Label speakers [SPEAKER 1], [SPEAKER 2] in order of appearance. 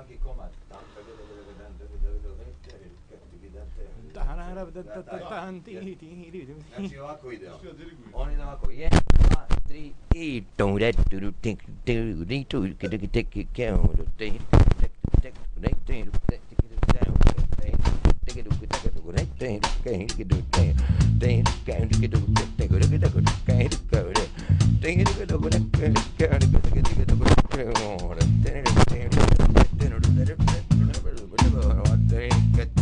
[SPEAKER 1] anche come Znači ovako ide on. On ide ovako. 1, 2, 3 i